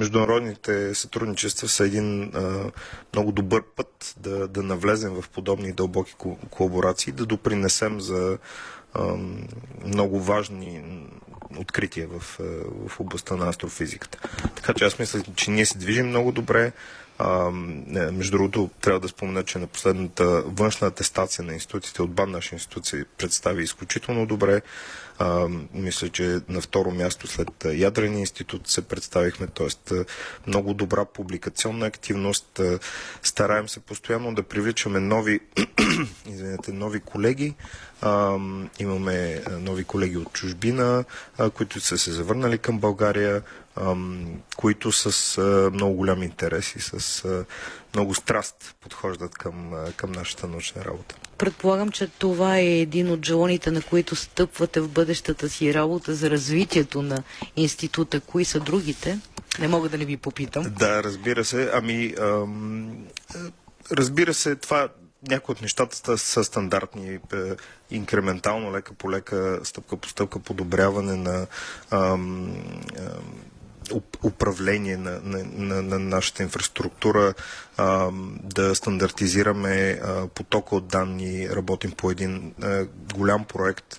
международните сътрудничества са един много добър път да навлезем в подобни дълбоки колаборации, да допринесем за много важни открития в областта на астрофизиката. Така че аз мисля, че ние се движим много добре. Между другото, трябва да спомена, че на последната външна атестация на институциите от БАН наша институция представи изключително добре. Мисля, че на второ място след Ядрения институт се представихме, т.е. много добра публикационна активност. Стараем се постоянно да привличаме нови колеги. Имаме нови колеги от чужбина, които са се завърнали към България, които с много голям интерес и с много страст подхождат към нашата научна работа. Предполагам, че това е един от жалоните, на които стъпвате в бъдещата си работа за развитието на института. Кои са другите? Не мога да не ви попитам. Да, разбира се. Разбира се, това някои от нещата са стандартни, инкрементално, лека по лека, стъпка по стъпка подобряване на управление на нашата инфраструктура, да стандартизираме потока от данни. Работим по един голям проект